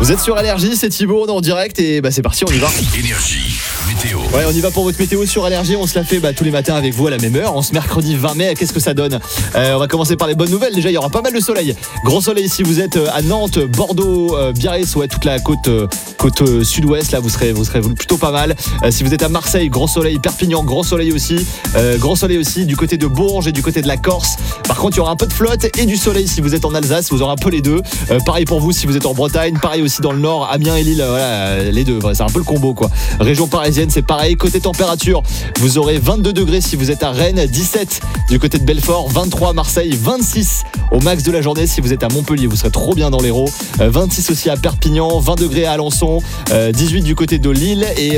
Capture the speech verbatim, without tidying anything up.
Vous êtes sur Allergie, c'est Thibaut, on est en direct et bah c'est parti, on y va. Énergie, météo. Ouais, on y va pour votre météo sur Allergie. On se la fait bah, tous les matins avec vous à la même heure. En ce mercredi vingt mai, qu'est-ce que ça donne ? euh, On va commencer par les bonnes nouvelles. Déjà, il y aura pas mal de soleil. Gros soleil si vous êtes à Nantes, Bordeaux, euh, Biarritz, ouais, toute la côte, euh, côte euh, sud-ouest. Là, vous serez, vous serez plutôt pas mal. Euh, si vous êtes à Marseille, gros soleil. Perpignan, gros soleil aussi. Euh, gros soleil aussi du côté de Bourges et du côté de la Corse. Par contre, il y aura un peu de flotte et du soleil si vous êtes en Alsace. Vous aurez un peu les deux. Euh, pareil pour vous si vous êtes en Bretagne. Pareil aussi dans le nord, Amiens et Lille. Voilà, les deux. C'est un peu le combo, quoi. Région parisienne, c'est pareil. Côté température, vous aurez vingt-deux degrés si vous êtes à Rennes, dix-sept du côté de Belfort, vingt-trois à Marseille, vingt-six au max de la journée si vous êtes à Montpellier, vous serez trop bien dans l'Hérault, euh, vingt-six aussi à Perpignan, vingt degrés à Alençon, euh, dix-huit du côté de Lille et